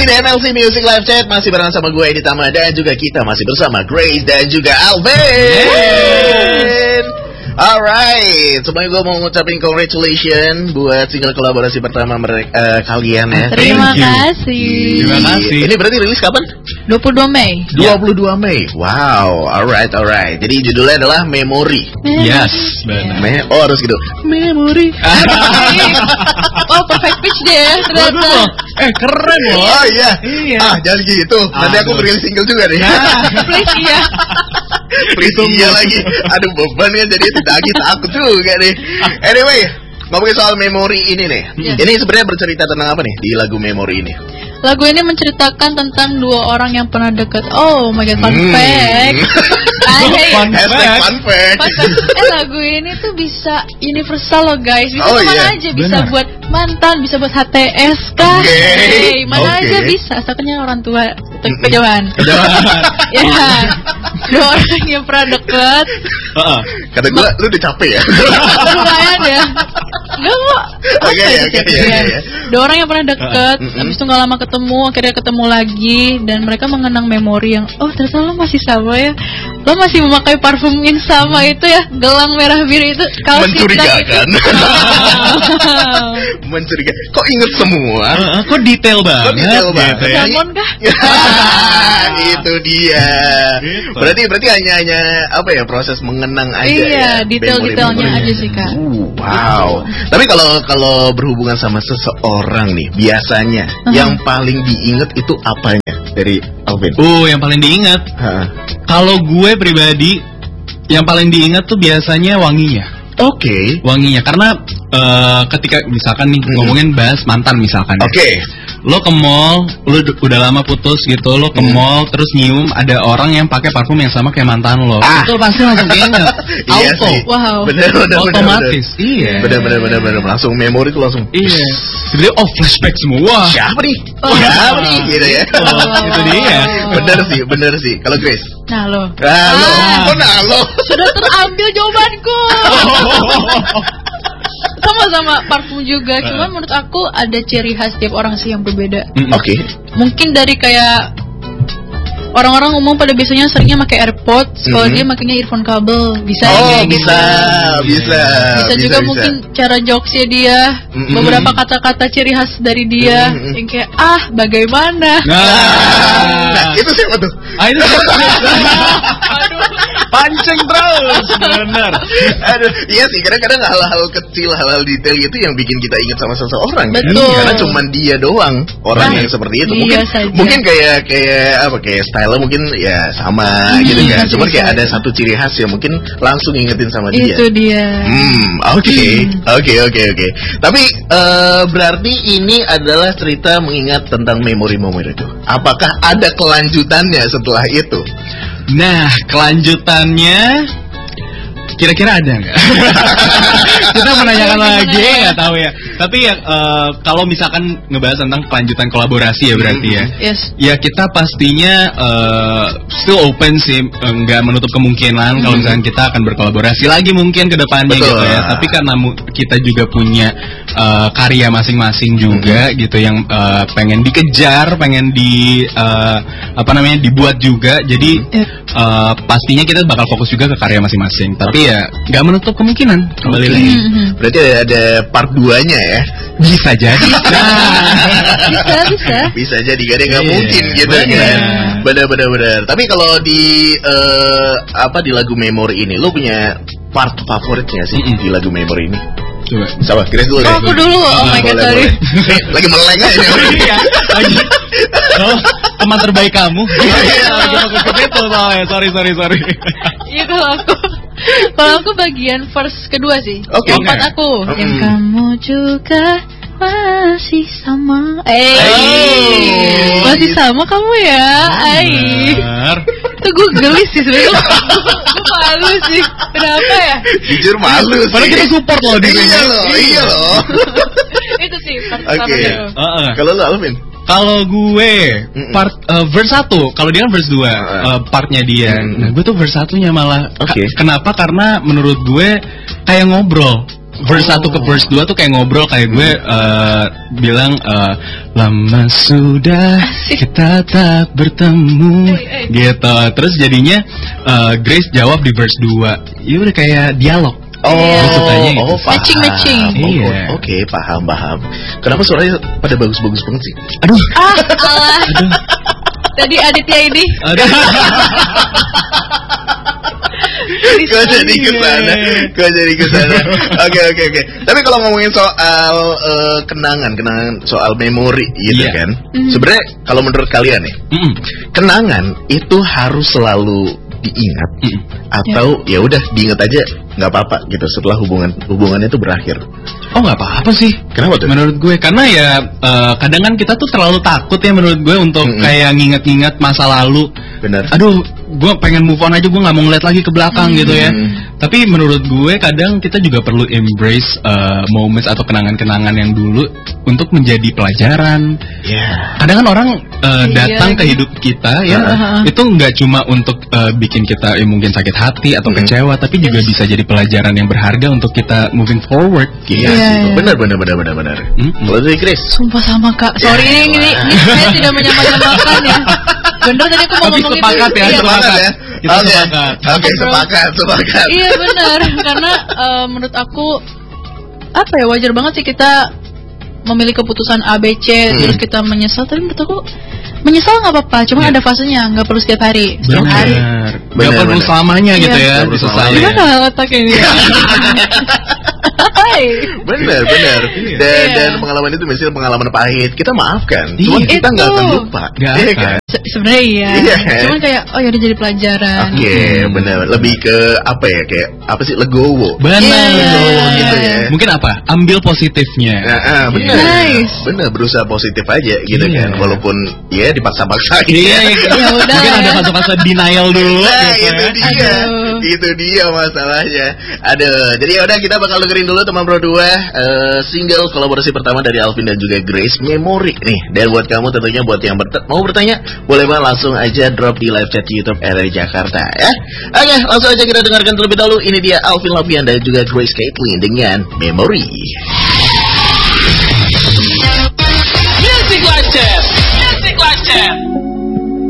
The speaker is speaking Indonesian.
di MLC Music Live Chat masih bareng sama gue Edi Tama dan juga kita masih bersama Grace dan juga Alvin. Alright, semuanya gue mau ngucapin congratulations buat single kolaborasi pertama kalian ya. Terima kasih. Terima kasih. Ini berarti rilis kapan? 22 Mei. 22 Mei. Wow, alright. Jadi judulnya adalah Memory. Yes, benar. Harus gitu. Memory. Oh, perfect pitch deh ternyata. Keren loh. Oh iya. Jangan gitu. Nanti aku rilis single juga deh. Please iya. Please iya lagi. Aduh beban ya, jadi ditagih takut juga nih. Anyway, ngomongin soal Memory ini nih. Ini sebenarnya bercerita tentang apa nih di lagu Memory ini? Lagu ini menceritakan tentang dua orang yang pernah dekat. Oh my god, fun fact. Fun fact. Lagu ini tuh bisa universal loh guys. Bisa kemana aja. Bisa buat mantan, bisa buat HTS kah? Mana aja bisa. Asalnya orang tua kejauhan. Ya. Dua orang yang pernah dekat. Kata gue, lu udah capek ya? Lumayan ya. Gak mau. Oke. Dua orang yang pernah dekat, habis itu gak lama ketemu, akhirnya ketemu lagi, dan mereka mengenang memori yang, oh ternyata lo masih sama ya, lo masih memakai parfum yang sama itu ya, gelang merah biru itu, mencurigakan. Mencurigakan. Kok inget semua? Kok detail banget? Salmon kah? Itu dia. Berarti hanya apa ya, proses mengenang aja. Iya, detail-detailnya aja sih kak. Wow. Tapi kalau berhubungan sama seseorang nih, biasanya yang paling diingat itu apanya dari Alvin? Yang paling diingat. Kalau gue pribadi, yang paling diingat tuh biasanya wanginya. Oke. Wanginya, karena ketika misalkan nih ngomongin bahas mantan misalkan. Oke. Lo ke mall, lo udah lama putus gitu, lo ke mall terus nyium ada orang yang pakai parfum yang sama kayak mantan lo. Itu pasti langsung keinget. Auto. Wow. Bener. Otomatis. Iya. Bener. Langsung memori tuh langsung. Iya. Jadi flashback semua. Siapa nih? Gitu ya. Itu dia. Bener sih. Kalau Grace? Nah lo. Sudah terambil jawabanku. Sama parfum juga, cuman menurut aku ada ciri khas tiap orang sih yang berbeda. Oke. Mungkin dari kayak orang-orang umum pada biasanya seringnya pakai AirPods, kalau dia makanya earphone kabel, bisa. Bisa juga mungkin cara jokesnya dia, beberapa kata-kata ciri khas dari dia, yang kayak bagaimana. Nah, itu siapa tuh? Itu pancing terus, benar. Aduh, iya sih, kadang-kadang hal-hal kecil, hal-hal detail itu yang bikin kita ingat sama seseorang. Betul. Karena cuman dia doang orang yang seperti itu. Mungkin kayak style mungkin ya sama gitu kan. Cuman kayak ada satu ciri khas yang mungkin langsung ingetin sama dia. Itu dia. Oke. Tapi berarti ini adalah cerita mengingat tentang memori-memori itu. Apakah ada kelanjutannya setelah itu? Nah, kelanjutannya kira-kira ada nggak? Kita menanyakan lagi, nggak tahu ya. Tapi ya kalau misalkan ngebahas tentang kelanjutan kolaborasi ya berarti ya. Yes. Ya kita pastinya still open sih, nggak menutup kemungkinan kalau misalkan kita akan berkolaborasi lagi mungkin ke depannya gitu ya. Tapi karena kita juga punya karya masing-masing juga gitu yang pengen dikejar, pengen dibuat juga. Jadi pastinya kita bakal fokus juga ke karya masing-masing. Tapi ya nggak menutup kemungkinan kembali lagi. Berarti ada part 2-nya ya? Bisa jadi. Bisa jadi, nggak mungkin gitu kan? Benar. Tapi kalau di di lagu Memory ini, lo punya part favoritnya sih di lagu Memory ini? Coba, Grace dulu. Aku dulu. Oh my god, sorry. Lagi meleng aja nih. Lagi. Teman terbaik kamu. Lagi fokus ke itu soalnya. Sorry. Iya, kalau aku bagian verse kedua sih. Keempat aku. Yang kamu juga masih sama. Masih sama kamu ya. Itu gue gelis sih sebenarnya. Gue malu sih. Kenapa ya? Jujur malu sih. Padahal kita support loh di sini. Iya loh. Itu sih part pertama. Kalau lo Alvin? Kalau gue part verse 1, kalau dia kan verse 2 partnya dia. Nah, gue tuh verse 1-nya malah. Kenapa? Karena menurut gue kayak ngobrol. verse 1 ke verse 2 tuh kayak ngobrol, kayak gue bilang lama sudah kita tak bertemu gitu. Terus jadinya Grace jawab di verse 2. Ya udah kayak dialog. Sukanya gitu. Matching. Iya. Oke, paham. Kenapa suaranya pada bagus-bagus banget sih? Aduh. Allah. Tadi Aditya ini. Kau jadi kesana. Oke. Tapi kalau ngomongin soal kenangan soal memori gitu kan. Sebenarnya kalau menurut kalian nih, kenangan itu harus selalu diingat atau ya udah diingat aja nggak apa-apa gitu setelah hubungan itu berakhir. Oh nggak apa-apa sih. Kenapa tuh? Menurut gue karena ya kadang kan kita tuh terlalu takut ya menurut gue untuk kayak nginget-nginget masa lalu. Benar. Aduh, gue pengen move on aja, gue nggak mau ngeliat lagi ke belakang gitu ya. Tapi menurut gue kadang kita juga perlu embrace moments atau kenangan-kenangan yang dulu untuk menjadi pelajaran. Kadang kan orang datang ke hidup kita ya itu nggak cuma untuk bikin kita mungkin sakit hati atau kecewa, tapi juga bisa jadi pelajaran yang berharga untuk kita moving forward. Benar. Kalau dari Chris? Sumpah sama Kak. Sorry ini saya tidak menyamakan ya. Bener tadi aku mau ngomong sepakat itu. Ya, sepakat ya. Oke, sepakat. Iya benar, karena menurut aku apa ya, wajar banget sih kita memilih keputusan A, B, C terus kita menyesal. Tapi menurut aku menyesal nggak apa-apa, cuma ada fasenya, nggak perlu setiap hari. Setiap hari. Nggak perlu selamanya gitu ya. Gimana otak ini? Benar. Dan pengalaman itu misalnya pengalaman pahit, kita maafkan. Cuma kita nggak akan lupa. Kan? Sebenarnya cuman kayak ya udah jadi pelajaran. Benar. Lebih ke apa ya, kayak apa sih, legowo. Benar. Legowo gitu ya. Mungkin apa? Ambil positifnya. Benar. Benar, berusaha positif aja gitu kan. Walaupun ya dipaksa-paksa. Mungkin ada fase-fase denial dulu. Itu dia masalahnya. Jadi ya udah, kita bakal dengerin dulu teman Pro 2 single kolaborasi pertama dari Alvin dan juga Grace, Memori nih. Dan buat kamu tentunya, buat yang mau bertanya, boleh banget langsung aja drop di live chat YouTube RRI Jakarta ya. Oke, langsung aja kita dengarkan terlebih dahulu. Ini dia Alvin Lapian dan juga Grace Caitlin dengan Memori. Music Live Chat.